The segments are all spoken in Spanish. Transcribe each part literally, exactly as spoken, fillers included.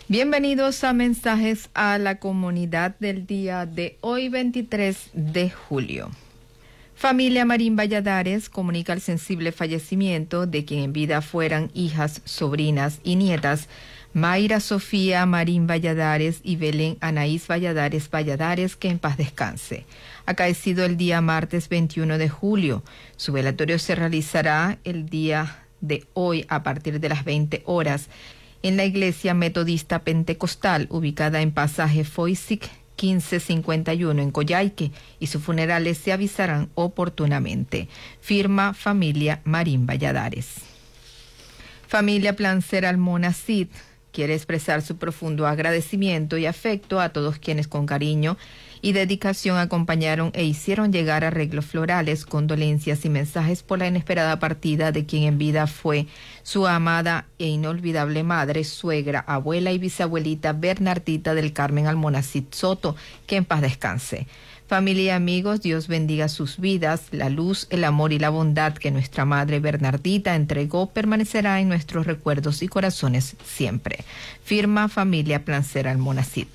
Bienvenidos a Mensajes a la Comunidad del día de hoy, veintitrés de julio. Familia Marín Valladares comunica el sensible fallecimiento de quien en vida fueran hijas, sobrinas y nietas Mayra Sofía Marín Valladares y Belén Anaís Valladares Valladares, que en paz descanse. Acaecido el día martes veintiuno de julio. Su velatorio se realizará el día de hoy a partir de las veinte horas en la Iglesia Metodista Pentecostal, ubicada en Pasaje Foisic quince cincuenta y uno en Coyhaique, y sus funerales se avisarán oportunamente. Firma Familia Marín Valladares. Familia Plancer Almonacid quiere expresar su profundo agradecimiento y afecto a todos quienes con cariño y dedicación acompañaron e hicieron llegar arreglos florales, condolencias y mensajes por la inesperada partida de quien en vida fue su amada e inolvidable madre, suegra, abuela y bisabuelita Bernardita del Carmen Almonacid Soto, que en paz descanse. Familia y amigos, Dios bendiga sus vidas. La luz, el amor y la bondad que nuestra madre Bernardita entregó permanecerá en nuestros recuerdos y corazones siempre. Firma Familia Plancer Almonacid.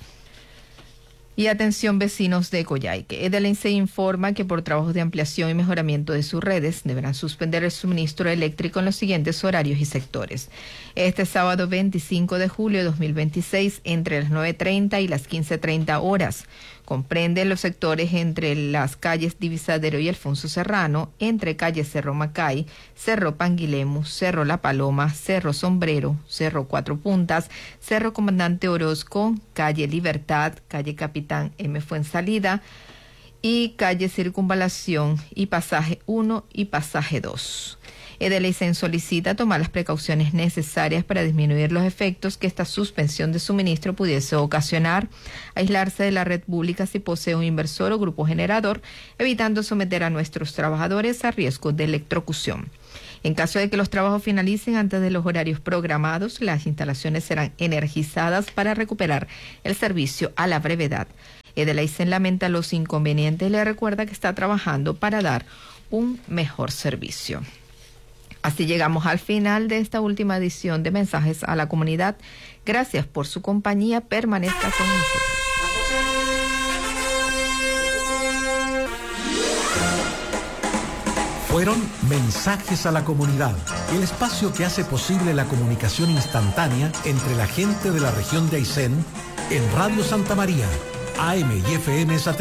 Y atención, vecinos de Coyhaique. Edelin se informa que por trabajos de ampliación y mejoramiento de sus redes deberán suspender el suministro eléctrico en los siguientes horarios y sectores. Este sábado veinticinco de julio de dos mil veintiséis entre las nueve treinta y las quince treinta horas. Comprende los sectores entre las calles Divisadero y Alfonso Serrano, entre calle Cerro Macay, Cerro Panguilemu, Cerro La Paloma, Cerro Sombrero, Cerro Cuatro Puntas, Cerro Comandante Orozco, calle Libertad, calle Capitán M. Fuensalida y calle Circunvalación y pasaje uno y pasaje dos. Edelicen solicita tomar las precauciones necesarias para disminuir los efectos que esta suspensión de suministro pudiese ocasionar, aislarse de la red pública si posee un inversor o grupo generador, evitando someter a nuestros trabajadores a riesgo de electrocución. En caso de que los trabajos finalicen antes de los horarios programados, las instalaciones serán energizadas para recuperar el servicio a la brevedad. Edelicen lamenta los inconvenientes y le recuerda que está trabajando para dar un mejor servicio. Así llegamos al final de esta última edición de Mensajes a la Comunidad. Gracias por su compañía. Permanezca con nosotros. Fueron Mensajes a la Comunidad, el espacio que hace posible la comunicación instantánea entre la gente de la región de Aysén en Radio Santa María, A M y F M Satélite.